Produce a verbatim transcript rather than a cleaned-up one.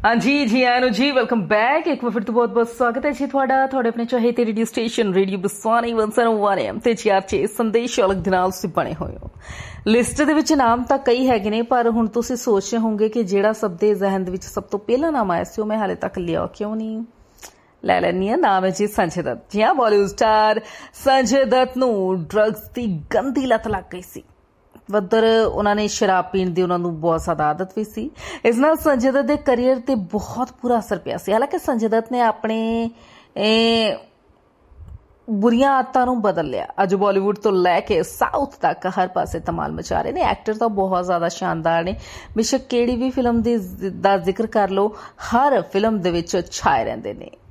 हाँ जी जी आनो जी welcome back एक बार फिर तो बहुत बहुत स्वागत है जी थोड़ा थोड़े अपने चाहे radio station radio Baswani one सौ वन एम ਤੇ ਜੀ ਆਰ ਚ ਸੰਦੇਸ਼ ਅਲਗ ਦੇ ਨਾਲ ਤੁਸੀਂ ਬਣੇ ਹੋਏ ਹੋ। ਲਿਸਟ ਦੇ ਵਿੱਚ ਨਾਮ ਤਾਂ ਕਈ ਹੈਗੇ ਨੇ ਪਰ ਹੁਣ ਤੁਸੀਂ ਸੋਚ ਰਹੇ ਹੋਵੋਗੇ ਕਿ ਜਿਹੜਾ ਸਭ ਦੇ ਜ਼ਿਹਨ ਦੇ ਵਿੱਚ ਸਭ ਤੋਂ ਪਹਿਲਾ ਨਾਮ ਆਇਆ ਸੀ ਉਹ ਮੈਂ ਹਾਲੇ ਤੱਕ ਲਿਆ ਕਿਉਂ ਨਹੀਂ। ਲੈ ਲੈਣੀ ਆ ਨਾਮ ਹੈ ਜੀ ਸੰਜੇ ਦੱਤ। ਜੀ ਹਾਂ ਬਾਲੀਵੁੱਡ ਸਟਾਰ ਸੰਜੇ ਦੱਤ ਨੂੰ ਡਰੱਗਸ ਦੀ ਗੰਦੀ ਲੱਤ ਲੱਗ ਗਈ ਸੀ। ਉੱਧਰ ਉਹਨਾਂ ਨੇ ਸ਼ਰਾਬ ਪੀਣ ਦੀ ਉਹਨਾਂ ਨੂੰ ਬਹੁਤ ਜ਼ਿਆਦਾ ਆਦਤ ਵੀ ਸੀ। ਇਸ ਨਾਲ ਸੰਜੇ ਦੱਤ ਦੇ ਕਰੀਅਰ ਤੇ ਬਹੁਤ ਬੁਰਾ ਅਸਰ ਪਿਆ ਸੀ। ਹਾਲਾਂਕਿ ਸੰਜੇ ਦੱਤ ਨੇ ਆਪਣੇ ਬੁਰੀਆਂ ਆਦਤਾਂ ਨੂੰ ਬਦਲ ਲਿਆ। ਅੱਜ ਬਾਲੀਵੁੱਡ ਤੋਂ ਲੈ ਕੇ ਸਾਊਥ ਤੱਕ ਹਰ ਪਾਸੇ ਧਮਾਲ ਮਚਾ ਰਹੇ ਨੇ। ਐਕਟਰ ਤਾਂ ਬਹੁਤ ਜ਼ਿਆਦਾ ਸ਼ਾਨਦਾਰ ਨੇ। ਬੇਸ਼ੱਕ ਕਿਹੜੀ ਵੀ ਫਿਲਮ ਦੀ ਦਾ ਜ਼ਿਕਰ ਕਰ ਲਓ, ਹਰ ਫਿਲਮ ਦੇ ਵਿੱਚ ਛਾਏ ਰਹਿੰਦੇ ਨੇ।